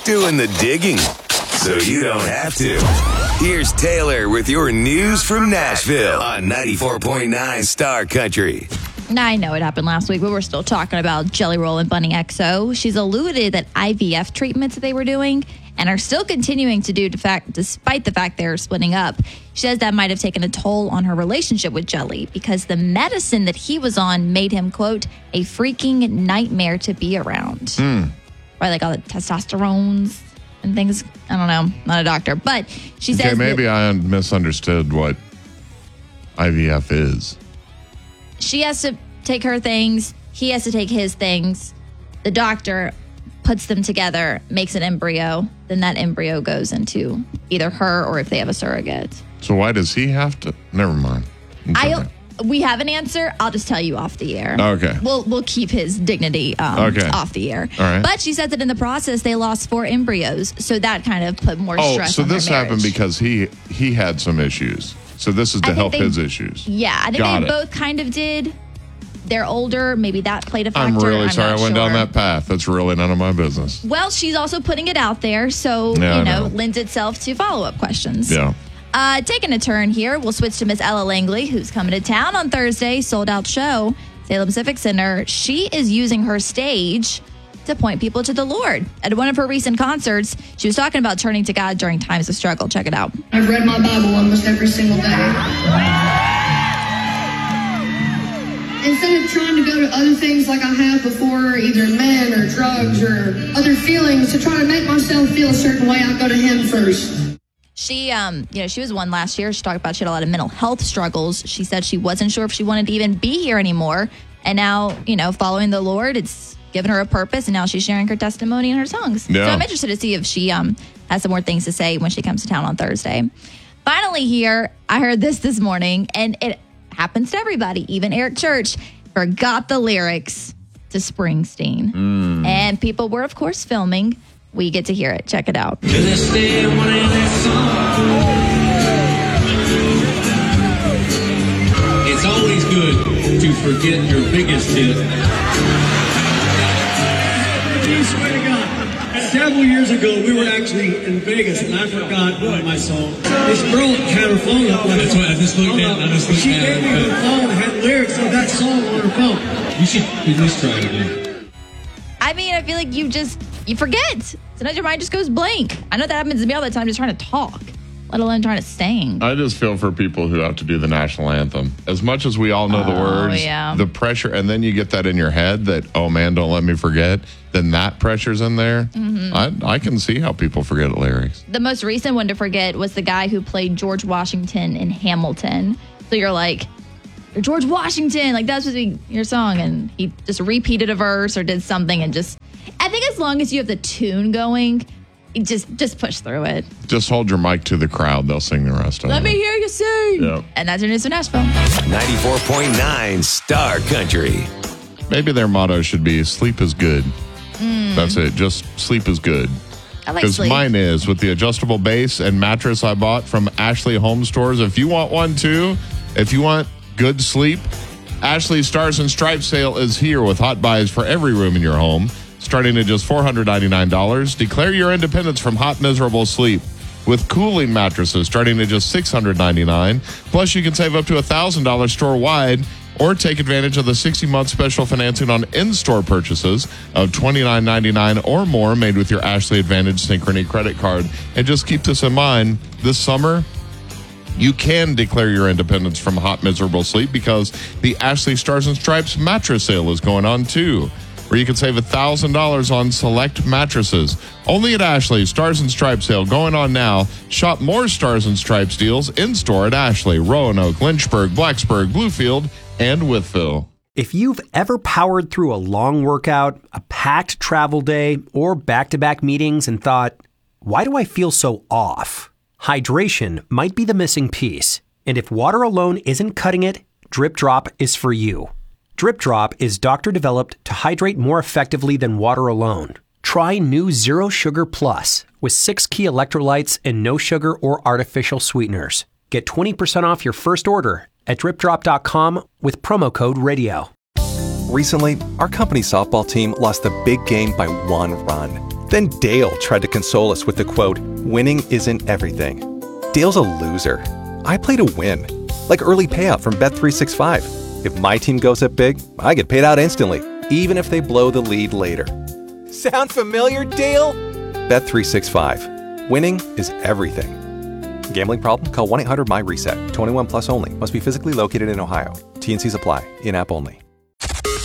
doing the digging, so you don't have to. Here's Taylor with your news from Nashville on 94.9 Star Country. Now, I know it happened last week, but we're still talking about Jelly Roll and Bunny XO. She's alluded that IVF treatments that they were doing and are still continuing to do despite the fact they're splitting up. She says that might have taken a toll on her relationship with Jelly because the medicine that he was on made him, quote, a freaking nightmare to be around. Right, like all the testosterones and things. I don't know. Not a doctor. But she says... Okay, maybe I misunderstood what IVF is. She has to take her things. He has to take his things. The doctor puts them together, makes an embryo. Then that embryo goes into either her or if they have a surrogate. So why does he have to? Never mind. We have an answer. I'll just tell you off the air. Okay. We'll keep his dignity off the air. All right. But she said that in the process, they lost 4 embryos. So that kind of put more stress on their this marriage. happened because he had some issues. So this is to help his issues. Yeah, I think they both kind of did. They're older. Maybe that played a factor. I'm really sorry I went down that path. That's really none of my business. Well, she's also putting it out there, so, lends itself to follow-up questions. Yeah. Taking a turn here, we'll switch to Miss Ella Langley, who's coming to town on Thursday, sold-out show, Salem Civic Center. She is using her stage to point people to the Lord. At one of her recent concerts, she was talking about turning to God during times of struggle. Check it out. I've read my Bible almost every single day. Instead of trying to go to other things like I have before, either men or drugs or other feelings, to try to make myself feel a certain way, I go to Him first. She, she was one last year. She talked about she had a lot of mental health struggles. She said she wasn't sure if she wanted to even be here anymore. And now, following the Lord, it's given her a purpose, and now she's sharing her testimony in her songs. Yeah. So I'm interested to see if she has some more things to say when she comes to town on Thursday. Finally here, I heard this morning, and it happens to everybody, even Eric Church, forgot the lyrics to Springsteen. And people were, of course, filming. We get to hear it. Check it out. It's always good to forget your biggest hit. I swear to God, several years ago, we were actually in Vegas, and I forgot one of my songs. This girl had her phone up. That's why I just looked at. She gave me her phone and had lyrics of that song on her phone. You should at least try it again. I mean, I feel like you forget. Sometimes your mind just goes blank. I know that happens to me all the time, just trying to talk, let alone trying to sing. I just feel for people who have to do the national anthem. As much as we all know the words, the pressure, and then you get that in your head that, oh man, don't let me forget, then that pressure's in there. Mm-hmm. I can see how people forget lyrics. The most recent one to forget was the guy who played George Washington in Hamilton. So you're like, you're George Washington, like that's supposed to be your song, and he just repeated a verse or did something, and I think as long as you have the tune going, just push through it. Just hold your mic to the crowd. They'll sing the rest of it. Let me hear you sing. Yep. And that's your news from Nashville. 94.9 Star Country. Maybe their motto should be sleep is good. That's it. Just sleep is good. I like Because sleep. mine is with the adjustable base and mattress I bought from Ashley Home Stores. If you want one too, if you want good sleep, Ashley Stars and Stripes sale is here with hot buys for every room in your home. Starting at just $499. Declare your independence from hot, miserable sleep with cooling mattresses starting at just $699. Plus, you can save up to $1,000 store-wide or take advantage of the 60-month special financing on in-store purchases of $29.99 or more made with your Ashley Advantage Synchrony credit card. And just keep this in mind, this summer, you can declare your independence from hot, miserable sleep because the Ashley Stars and Stripes mattress sale is going on too, where you can save $1,000 on select mattresses. Only at Ashley, Stars and Stripes sale going on now. Shop more Stars and Stripes deals in-store at Ashley, Roanoke, Lynchburg, Blacksburg, Bluefield, and Wytheville. If you've ever powered through a long workout, a packed travel day, or back-to-back meetings and thought, why do I feel so off? Hydration might be the missing piece. And if water alone isn't cutting it, Drip Drop is for you. Drip Drop is doctor-developed to hydrate more effectively than water alone. Try new Zero Sugar Plus with 6 key electrolytes and no sugar or artificial sweeteners. Get 20% off your first order at dripdrop.com with promo code RADIO. Recently, our company softball team lost the big game by 1 run. Then Dale tried to console us with the quote, "Winning isn't everything." Dale's a loser. I play to win. Like early payout from Bet365. If my team goes up big, I get paid out instantly, even if they blow the lead later. Sound familiar, Dale? Bet365. Winning is everything. Gambling problem? Call 1-800-MY-RESET. 21 plus only. Must be physically located in Ohio. T&Cs apply. In-app only.